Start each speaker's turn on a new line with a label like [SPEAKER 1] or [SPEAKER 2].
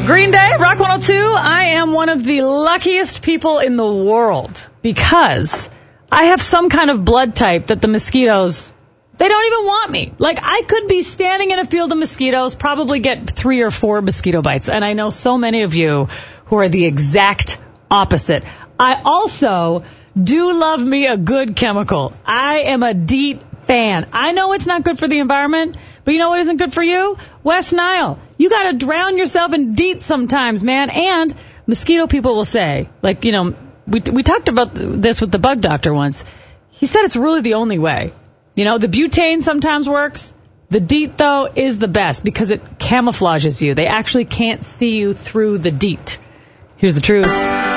[SPEAKER 1] Green Day, Rock 102. I am one of the luckiest people in the world because I have some kind of blood type that the mosquitoes, they don't even want me. Like, I could be standing in a field of mosquitoes, probably get 3 or 4 mosquito bites. And I know so many of you who are the exact opposite. I also do love me a good chemical. I am a DEET fan. I know it's not good for the environment, but you know what isn't good for you? West Nile. You got to drown yourself in DEET sometimes, man. And mosquito people will say, like, you know, we talked about this with the bug doctor once. He said it's really the only way. You know, the butane sometimes works. The DEET, though, is the best because it camouflages you. They actually can't see you through the DEET. Here's the truth.